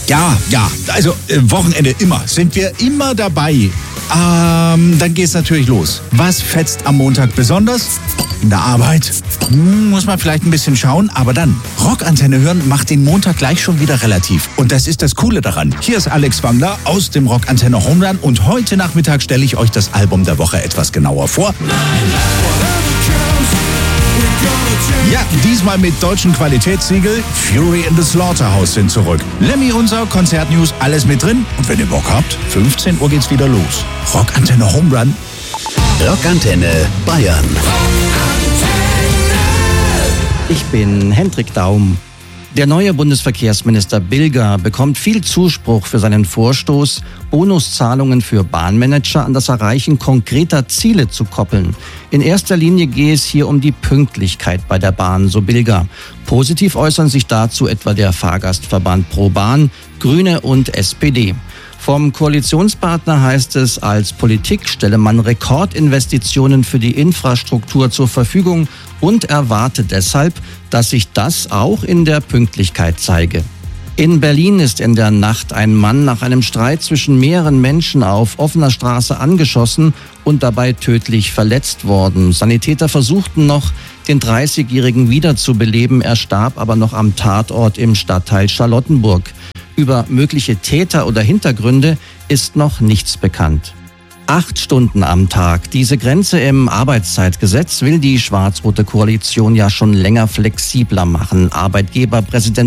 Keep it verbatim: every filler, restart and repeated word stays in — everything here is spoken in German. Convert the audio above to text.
Ja, ja, also äh, Wochenende immer, sind wir immer dabei. Ähm, dann geht's natürlich los. Was fetzt am Montag besonders? In der Arbeit. Hm, muss man vielleicht ein bisschen schauen, aber dann Rockantenne hören macht den Montag gleich schon wieder relativ. Und das ist das Coole daran. Hier ist Alex Wangler aus dem Rockantenne Home Run und heute Nachmittag stelle ich euch das Album der Woche etwas genauer vor. Ja, diesmal mit deutschen Qualitätssiegel. Fury in the Slaughterhouse sind zurück. Lemmy unser, Konzertnews, alles mit drin. Und wenn ihr Bock habt, fünfzehn Uhr geht's wieder los. Rockantenne Home Run. Rockantenne Bayern. Ich bin Hendrik Daum. Der neue Bundesverkehrsminister Bilger bekommt viel Zuspruch für seinen Vorstoß, Bonuszahlungen für Bahnmanager an das Erreichen konkreter Ziele zu koppeln. In erster Linie gehe es hier um die Pünktlichkeit bei der Bahn, so Bilger. Positiv äußern sich dazu etwa der Fahrgastverband Pro Bahn, Grüne und S P D. Vom Koalitionspartner heißt es, als Politik stelle man Rekordinvestitionen für die Infrastruktur zur Verfügung und erwarte deshalb, dass sich das auch in der Pünktlichkeit zeige. In Berlin ist in der Nacht ein Mann nach einem Streit zwischen mehreren Menschen auf offener Straße angeschossen und dabei tödlich verletzt worden. Sanitäter versuchten noch, den dreißigjährigen wiederzubeleben. Er starb aber noch am Tatort im Stadtteil Charlottenburg. Über mögliche Täter oder Hintergründe ist noch nichts bekannt. Acht Stunden am Tag. Diese Grenze im Arbeitszeitgesetz will die schwarz-rote Koalition ja schon länger flexibler machen. Arbeitgeberpräsident